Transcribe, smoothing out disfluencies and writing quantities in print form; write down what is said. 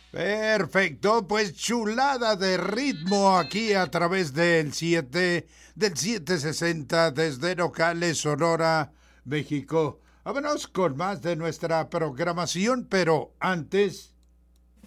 Perfecto, pues chulada de ritmo aquí a través del 760 desde Nogales, Sonora, México. Vámonos con más de nuestra programación, pero antes